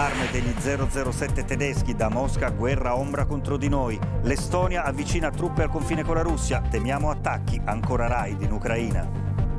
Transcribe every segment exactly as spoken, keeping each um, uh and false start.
Allarme degli zero zero sette tedeschi, da Mosca guerra ombra contro di noi. L'Estonia avvicina truppe al confine con la Russia, temiamo attacchi, ancora raid in Ucraina.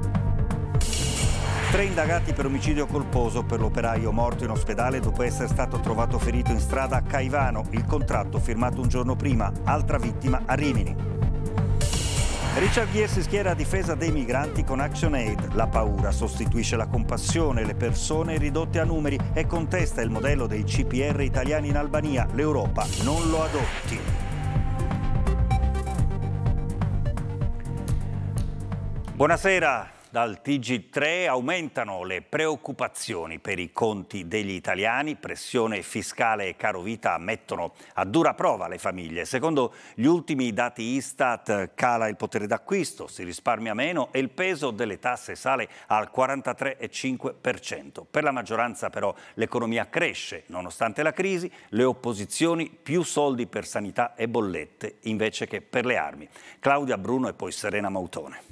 Tre indagati per omicidio colposo per l'operaio morto in ospedale dopo essere stato trovato ferito in strada a Caivano, il contratto firmato un giorno prima, altra vittima a Rimini. Richard Gere si schiera a difesa dei migranti con ActionAid. La paura sostituisce la compassione, le persone ridotte a numeri e contesta il modello dei C P R italiani in Albania. L'Europa non lo adotti. Buonasera. Dal T G tre aumentano le preoccupazioni per i conti degli italiani, pressione fiscale e caro vita mettono a dura prova le famiglie. Secondo gli ultimi dati Istat cala il potere d'acquisto, si risparmia meno e il peso delle tasse sale al quarantatré virgola cinque per cento. Per la maggioranza però l'economia cresce, nonostante la crisi, le opposizioni più soldi per sanità e bollette invece che per le armi. Claudia Bruno e poi Serena Mautone.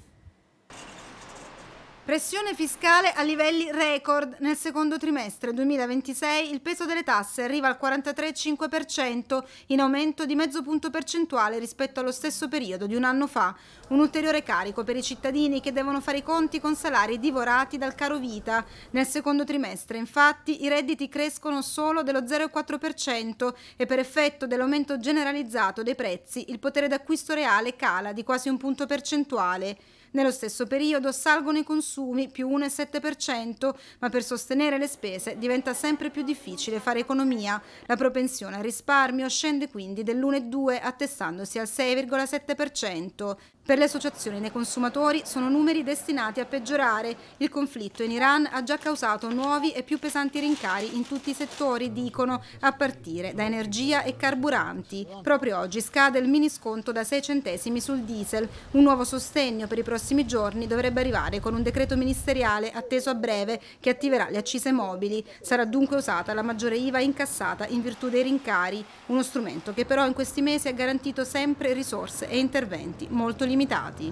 Pressione fiscale a livelli record. Nel secondo trimestre duemilaventisei il peso delle tasse arriva al quarantatré virgola cinque per cento, in aumento di mezzo punto percentuale rispetto allo stesso periodo di un anno fa. Un ulteriore carico per i cittadini che devono fare i conti con salari divorati dal caro vita. Nel secondo trimestre, infatti, i redditi crescono solo dello zero virgola quattro per cento e per effetto dell'aumento generalizzato dei prezzi il potere d'acquisto reale cala di quasi un punto percentuale. Nello stesso periodo salgono i consumi, più uno virgola sette per cento, ma per sostenere le spese diventa sempre più difficile fare economia. La propensione al risparmio scende quindi dell'uno virgola due per cento, attestandosi al sei virgola sette per cento. Per le associazioni dei consumatori sono numeri destinati a peggiorare. Il conflitto in Iran ha già causato nuovi e più pesanti rincari in tutti i settori, dicono, a partire da energia e carburanti. Proprio oggi scade il mini sconto da sei centesimi sul diesel. Un nuovo sostegno per i prossimi giorni dovrebbe arrivare con un decreto ministeriale atteso a breve che attiverà le accise mobili. Sarà dunque usata la maggiore I V A incassata in virtù dei rincari, uno strumento che però in questi mesi ha garantito sempre risorse e interventi molto limitati.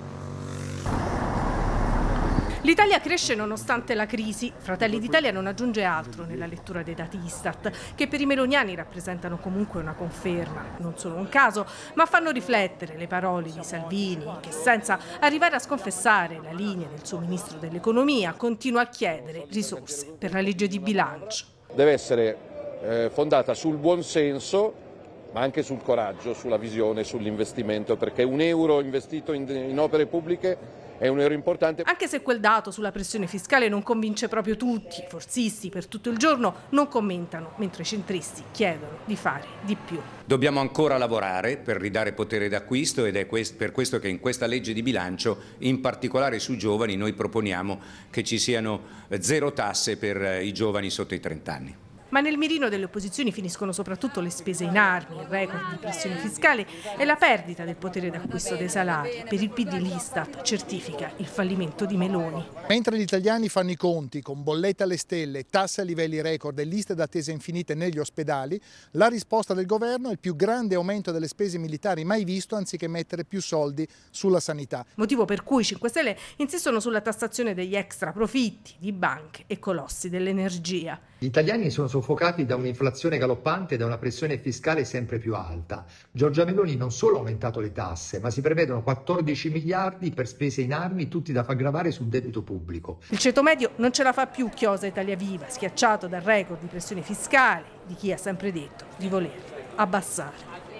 L'Italia cresce nonostante la crisi. Fratelli d'Italia non aggiunge altro nella lettura dei dati Istat, che per i meloniani rappresentano comunque una conferma. Non sono un caso, ma fanno riflettere le parole di Salvini, che senza arrivare a sconfessare la linea del suo ministro dell'economia continua a chiedere risorse per la legge di bilancio. Deve essere eh, fondata sul buon senso, ma anche sul coraggio, sulla visione, sull'investimento, perché un euro investito in, in opere pubbliche è un euro importante. Anche se quel dato sulla pressione fiscale non convince proprio tutti, i forzisti per tutto il giorno non commentano, mentre i centristi chiedono di fare di più. Dobbiamo ancora lavorare per ridare potere d'acquisto ed è per questo che in questa legge di bilancio, in particolare sui giovani, noi proponiamo che ci siano zero tasse per i giovani sotto i trenta anni. Ma nel mirino delle opposizioni finiscono soprattutto le spese in armi, il record di pressione fiscale e la perdita del potere d'acquisto dei salari. Per il P D l'Istat certifica il fallimento di Meloni. Mentre gli italiani fanno i conti con bollette alle stelle, tasse a livelli record e liste d'attesa infinite negli ospedali, la risposta del governo è il più grande aumento delle spese militari mai visto, anziché mettere più soldi sulla sanità. Motivo per cui i cinque Stelle insistono sulla tassazione degli extra profitti di banche e colossi dell'energia. Gli italiani sono soffocati da un'inflazione galoppante e da una pressione fiscale sempre più alta. Giorgia Meloni non solo ha aumentato le tasse, ma si prevedono quattordici miliardi per spese in armi, tutti da far gravare sul debito pubblico. Il ceto medio non ce la fa più, chiosa Italia Viva, schiacciato dal record di pressione fiscale di chi ha sempre detto di voler abbassare.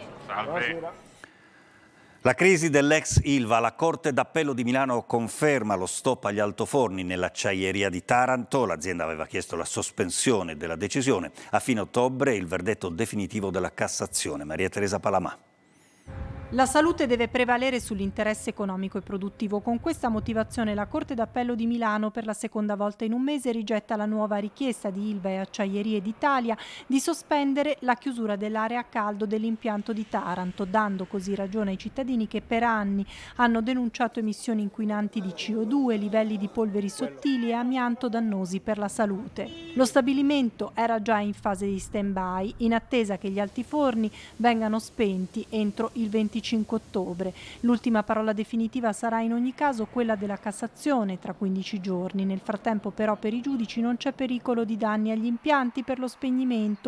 Salve. La crisi dell'ex Ilva, la Corte d'Appello di Milano conferma lo stop agli altoforni nell'acciaieria di Taranto. L'azienda aveva chiesto la sospensione della decisione. A fine ottobre il verdetto definitivo della Cassazione. Maria Teresa Palamà. La salute deve prevalere sull'interesse economico e produttivo. Con questa motivazione la Corte d'Appello di Milano per la seconda volta in un mese rigetta la nuova richiesta di Ilva e Acciaierie d'Italia di sospendere la chiusura dell'area a caldo dell'impianto di Taranto, dando così ragione ai cittadini che per anni hanno denunciato emissioni inquinanti di C O due, livelli di polveri sottili e amianto dannosi per la salute. Lo stabilimento era già in fase di stand-by, in attesa che gli altiforni vengano spenti entro il venticinque ottobre. L'ultima parola definitiva sarà in ogni caso quella della Cassazione tra quindici giorni. Nel frattempo però per i giudici non c'è pericolo di danni agli impianti per lo spegnimento